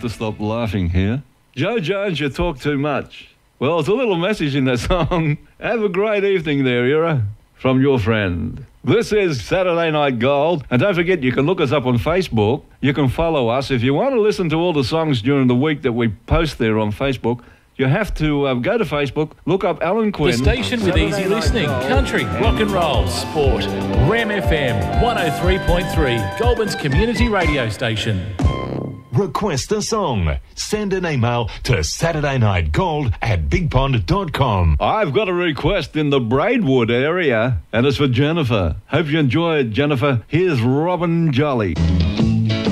to stop laughing here. Joe Jones, you talk too much. Well, it's a little message in that song. Have a great evening there, Ira, from your friend. This is Saturday Night Gold. And don't forget, you can look us up on Facebook. You can follow us. If you want to listen to all the songs during the week that we post there on Facebook, you have to go to Facebook, look up Alan Quinn. The station with easy listening, country, rock and roll, sport. Ram FM 103.3, Goulburn's community radio station. Request a song. Send an email to saturdaynightgold@bigpond.com. I've got a request in the Braidwood area, and it's for Jennifer. Hope you enjoy it, Jennifer. Here's Robin Jolly.